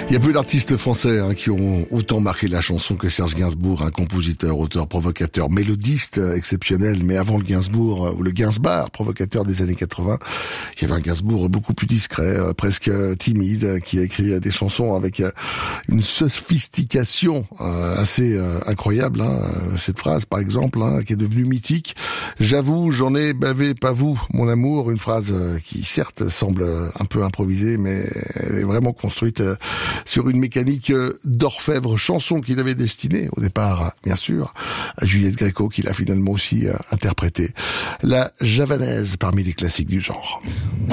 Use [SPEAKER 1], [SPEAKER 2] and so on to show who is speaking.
[SPEAKER 1] Il y a peu d'artistes français qui ont autant marqué la chanson que Serge Gainsbourg, un compositeur, auteur, provocateur, mélodiste exceptionnel. Mais avant le Gainsbourg, ou le Gainsbar, provocateur des années 80, il y avait un Gainsbourg beaucoup plus discret, presque timide, qui a écrit des chansons avec une sophistication assez incroyable. Cette phrase, par exemple, qui est devenue mythique. J'avoue, j'en ai bavé, pas vous, mon amour. Une phrase qui, certes, semble un peu improvisée, mais elle est vraiment construite sur une mécanique d'orfèvre, chanson qu'il avait destinée au départ, bien sûr, à Juliette Gréco, qu'il a finalement aussi interprétée. La javanaise parmi les classiques du genre.